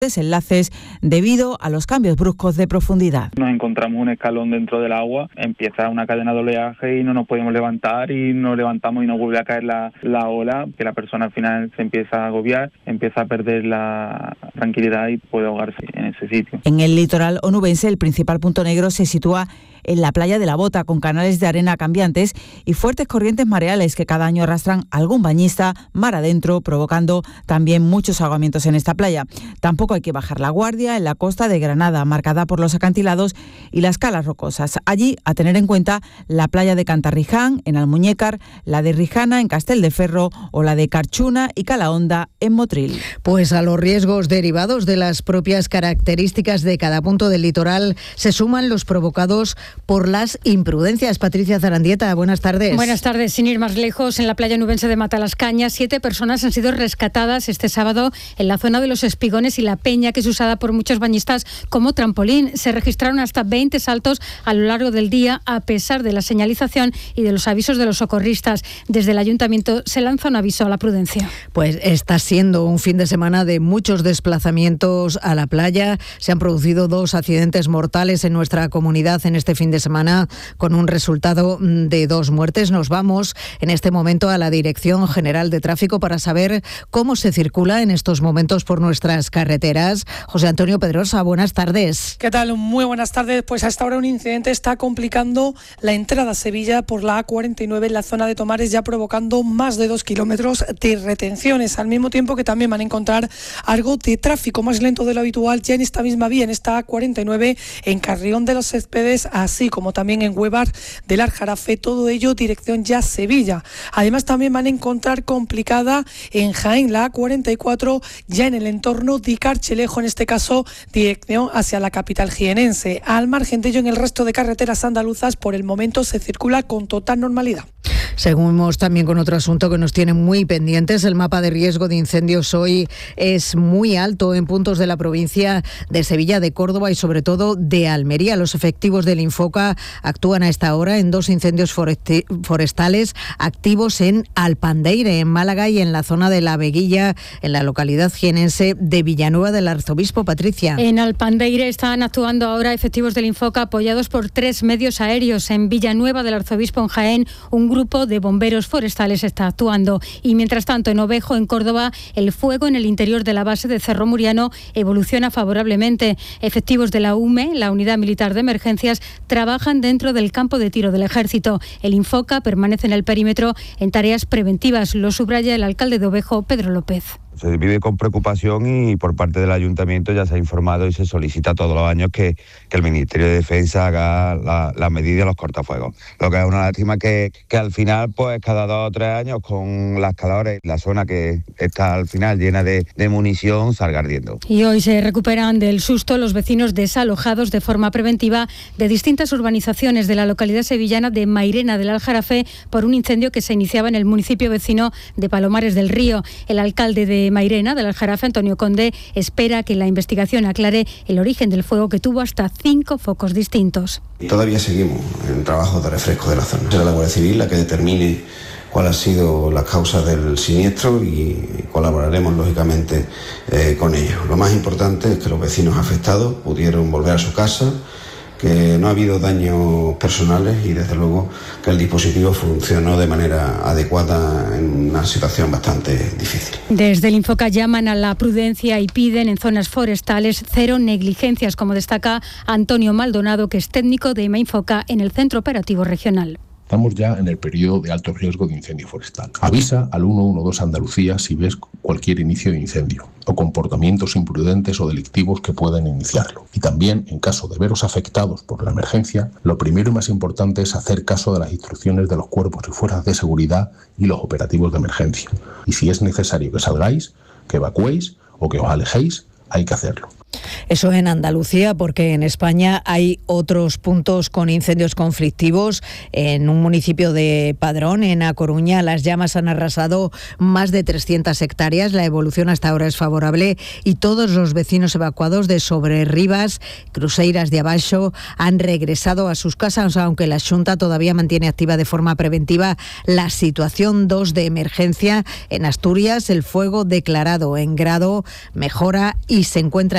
desenlaces debido a los cambios bruscos de profundidad. Nos encontramos un escalón dentro del agua, empieza una cadena de oleaje y no nos podemos levantar y nos levantamos y nos vuelve a caer la ola, que la persona al final se empieza a agobiar, empieza a perder la tranquilidad y puede ahogarse en ese sitio. En el litoral onubense el principal punto negro se sitúa en la playa de la Bota, con canales de arena cambiantes y fuertes corrientes mareales que cada año arrastran a algún bañista mar adentro, provocando también muchos ahogamientos en esta playa. Tampoco hay que bajar la guardia en la costa de Granada, marcada por los acantilados y las calas rocosas. Allí, a tener en cuenta la playa de Cantarriján, en Almuñécar, la de Rijana, en Castelldeferro, o la de Carchuna y Calahonda, en Motril. Pues a los riesgos derivados de las propias características de cada punto del litoral se suman los provocados por las imprudencias. Patricia Zarandieta, buenas tardes. Buenas tardes. Sin ir más lejos, en la playa onubense de Matalascañas, 7 personas han sido rescatadas este sábado en la zona de los Espigones y la peña, que es usada por muchos bañistas como trampolín. Se registraron hasta 20 saltos a lo largo del día, a pesar de la señalización y de los avisos de los socorristas. Desde el ayuntamiento se lanza un aviso a la prudencia. Pues está siendo un fin de semana de muchos desplazamientos a la playa. Se han producido 2 accidentes mortales en nuestra comunidad en este fin de semana, con un resultado de 2 muertes. Nos vamos en este momento a la Dirección General de Tráfico para saber cómo se circula en estos momentos por nuestras carreteras. José Antonio Pedrosa, buenas tardes. ¿Qué tal? Muy buenas tardes. Pues hasta ahora un incidente está complicando la entrada a Sevilla por la A49 en la zona de Tomares, ya provocando más de 2 kilómetros de retenciones, al mismo tiempo que también van a encontrar algo de tráfico más lento de lo habitual ya en esta misma vía, en esta A49, en Carrión de los Céspedes, así como también en Huevar del Aljarafe, todo ello dirección ya Sevilla. Además también van a encontrar complicada en Jaén la A44, ya en el entorno de Carchelejo, en este caso dirección hacia la capital jienense. Al margen de ello, en el resto de carreteras andaluzas por el momento se circula con total normalidad. Seguimos también con otro asunto que nos tiene muy pendientes. El mapa de riesgo de incendios hoy es muy alto en puntos de la provincia de Sevilla, de Córdoba y sobre todo de Almería. Los efectivos del Infoca actúan a esta hora en 2 incendios forestales activos en Alpandeire, en Málaga, y en la zona de La Veguilla, en la localidad jienense de Villanueva del Arzobispo. Patricia. En Alpandeire están actuando ahora efectivos del Infoca apoyados por 3 medios aéreos. En Villanueva del Arzobispo, en Jaén, un grupo de bomberos forestales está actuando. Y mientras tanto, en Ovejo, en Córdoba, el fuego en el interior de la base de Cerro Muriano evoluciona favorablemente. Efectivos de la UME, la Unidad Militar de Emergencias, trabajan dentro del campo de tiro del Ejército. El Infoca permanece en el perímetro en tareas preventivas, lo subraya el alcalde de Ovejo, Pedro López. Se vive con preocupación y por parte del ayuntamiento ya se ha informado y se solicita todos los años que el Ministerio de Defensa haga la medida de los cortafuegos. Lo que es una lástima que al final, pues cada 2 o 3 años, con las calores, la zona que está al final llena de munición salga ardiendo. Y hoy se recuperan del susto los vecinos desalojados de forma preventiva de distintas urbanizaciones de la localidad sevillana de Mairena del Aljarafe por un incendio que se iniciaba en el municipio vecino de Palomares del Río. El alcalde de Mairena del Aljarafe, Antonio Conde, espera que la investigación aclare el origen del fuego, que tuvo hasta 5 focos distintos. Todavía seguimos en trabajo de refresco de la zona. Será la Guardia Civil la que determine cuál ha sido la causa del siniestro y colaboraremos lógicamente con ellos. Lo más importante es que los vecinos afectados pudieron volver a su casa, que no ha habido daños personales y desde luego que el dispositivo funcionó de manera adecuada en una situación bastante difícil. Desde el Infoca llaman a la prudencia y piden en zonas forestales 0 negligencias, como destaca Antonio Maldonado, que es técnico de Infoca en el Centro Operativo Regional. Estamos ya en el periodo de alto riesgo de incendio forestal. Avisa al 112 Andalucía si ves cualquier inicio de incendio o comportamientos imprudentes o delictivos que puedan iniciarlo. Y también, en caso de veros afectados por la emergencia, lo primero y más importante es hacer caso de las instrucciones de los cuerpos y fuerzas de seguridad y los operativos de emergencia. Y si es necesario que salgáis, que evacuéis o que os alejéis, hay que hacerlo. Eso en Andalucía, porque en España hay otros puntos con incendios conflictivos. En un municipio de Padrón, en A Coruña, las llamas han arrasado más de 300 hectáreas. La evolución hasta ahora es favorable y todos los vecinos evacuados de Sobrerribas, Cruceiras de Abaixo, han regresado a sus casas, aunque la Xunta todavía mantiene activa de forma preventiva la situación 2 de emergencia. En Asturias, el fuego declarado en grado mejora y se encuentra